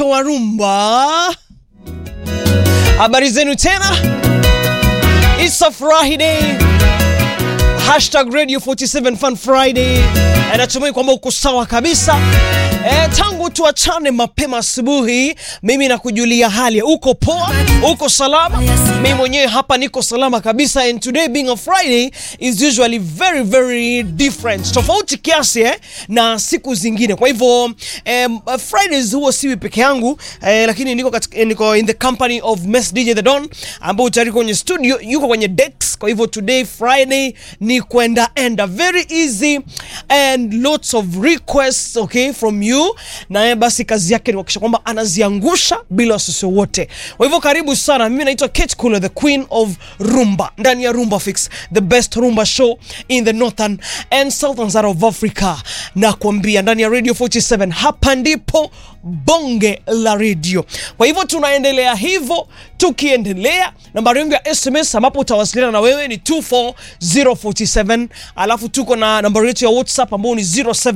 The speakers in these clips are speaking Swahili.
wa rumba. Habari zenu tena. It's a Friday. #Radio 47 Fun Friday. Natumai kwamba uko sawa kabisa. Tangu tuachane mapema asubuhi, mimi nakujulia hali. Uko poa? Uko salama? Mimi mwenyewe hapa niko salama kabisa. And today being a Friday is usually very very different. Tofauti kiasi na siku zingine. Kwa hivyo Fridays huwa siwi peke yangu, lakini niko in the company of Mess DJ The Don, ambao tayari kwenye studio, yuko kwenye decks. Kwa hivyo today Friday ni kwenda enda very easy and lots of requests, okay, from you. Na basi kazi yake ni kuhakikisha kwamba anaziangusha bila wasiwasi wote. Kwa hivyo karibu sana. Mimi naitwa Kate Kula, the queen of rumba, ndani ya Rumba Fix, the best rumba show in the northern and southern side of Africa. Na kuambia ndani ya Radio 47, hapa ndipo bonge la radio. Kwa hivyo tunaendelea hivyo, tukiendelea nambari yangu ya SMS ambapo utawasiliana na wewe ni 24047, alafu tuko na nambari yetu ya WhatsApp ambayo ni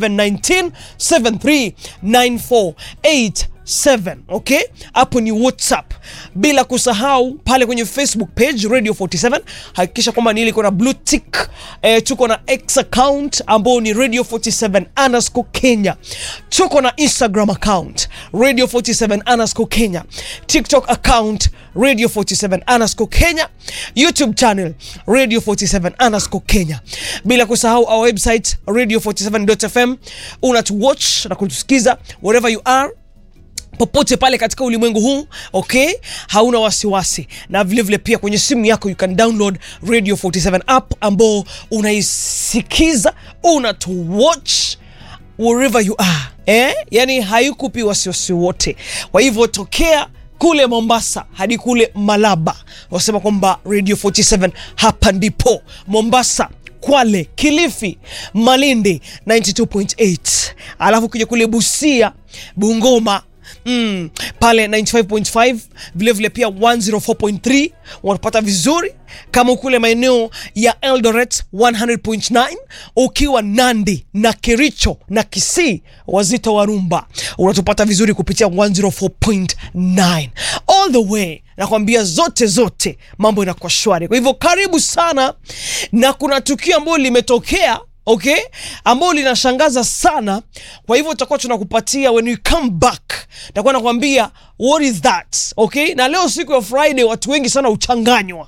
0719739487. Okay, hapo ni WhatsApp. Bila kusahau pale kwenye Facebook page Radio 47, hakikisha kwamba ni iko na blue tick. Tuko na X account ambao ni Radio 47_Kenya. Tuko na Instagram account Radio 47_Kenya. TikTok account Radio 47_Kenya. YouTube channel Radio 47_Kenya. Bila kusahau our website radio47.fm. Unatuwatch na kutusikiza wherever you are, popote pale katika ulimwengu huu, okay? Hauna wasiwasi. Na vile vile pia kwenye simu yako you can download Radio 47 app ambao unaisikiza, unatuwatch wherever you are. Yani haikupi wasiwasi wote. Kwa hivyo tokea kule Mombasa hadi kule Malaba, wasema kwamba Radio 47 hapa ndipo. Mombasa, Kwale, Kilifi, Malindi 92.8. Alafu kuja kule Busia, Bungoma pale 95.5, vile vile pia 104.3 wanapata vizuri. Kama kule maeneo ya Eldoret 100.9, ukiwa Nandi na Kericho na Kisii, wazito wa rumba, unatupata vizuri kupitia 104.9 all the way. Nakwambia zote mambo inakuwa shwari. Kwa hivyo karibu sana. Na kuna tukio ambalo limetokea, okay, ambao linashangaza sana. Kwa hivyo tutakuwa tunakupatia when we come back. Nitakuwa nakwambia what is that, okay? Na leo siku ya Friday watu wengi sana uchanganywa.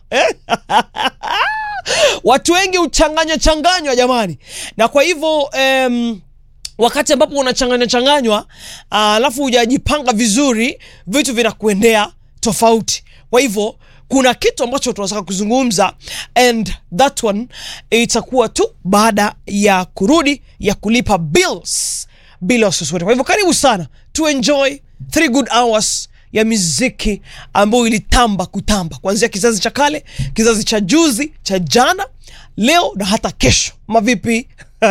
Watu wengi uchanganywa jamani. Na kwa hivyo wakati ambapo unachanganywa alafu hujajipanga vizuri, vitu vinakuendea tofauti. Kwa hivyo kuna kitu ambacho tunataka kuzungumza, and that one itakuwa tu baada ya kurudi ya kulipa bills bila wasiwasi. Kwa hivyo karibu sana to enjoy 3 good hours ya muziki ambayo ilitamba kutamba kuanzia kizazi cha kale, kizazi cha juzi, cha jana, leo na hata kesho. Mavipi?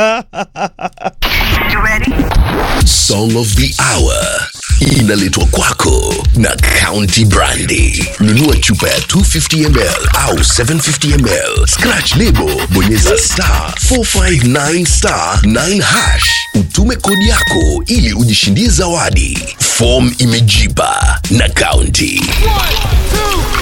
You ready? Song of the Hour inaletwa kwako na County Brandy. Nunua chupa ya 250ml au 750ml, scratch lebo, bonyeza *459*9#, utume kodi yako ili ujishindie zawadi. Form imejipa na County. 1, 2